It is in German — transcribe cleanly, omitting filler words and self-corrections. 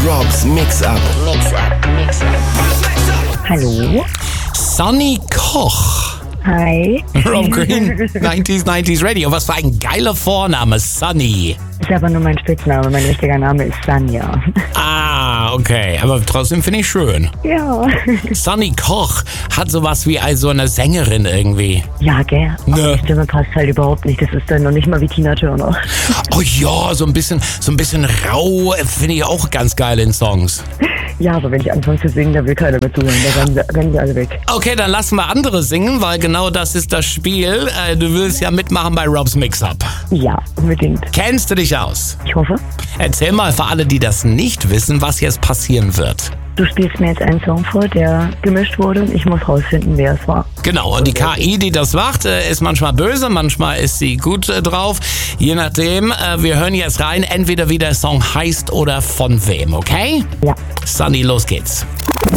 Robs Mix-Up. Hallo? Sunny Koch. Hi. Rob Green, 90s Radio. Was für ein geiler Vorname, Sunny. Ist aber nur mein Spitzname. Mein richtiger Name ist Sanja. Ah, okay. Aber trotzdem finde ich schön. Ja. Sunny Koch hat sowas wie so eine Sängerin irgendwie. Ja, gell? Ne. Aber die Stimme passt halt überhaupt nicht. Das ist dann noch nicht mal wie Tina Turner. Oh ja, so ein bisschen rau finde ich auch ganz geil in Songs. Ja, aber wenn ich anfange zu singen, dann will keiner mehr zuhören. Da rennen sie alle weg. Okay, dann lassen wir andere singen, weil genau das ist das Spiel. Du willst ja mitmachen bei Robs Mix-Up. Ja, unbedingt. Kennst du dich aus? Ich hoffe. Erzähl mal für alle, die das nicht wissen, was jetzt passieren wird. Du spielst mir jetzt einen Song vor, der gemischt wurde und ich muss rausfinden, wer es war. Genau, und die KI, die das macht, ist manchmal böse, manchmal ist sie gut drauf. Je nachdem, wir hören jetzt rein, entweder wie der Song heißt oder von wem, okay? Ja. Sunny, los geht's.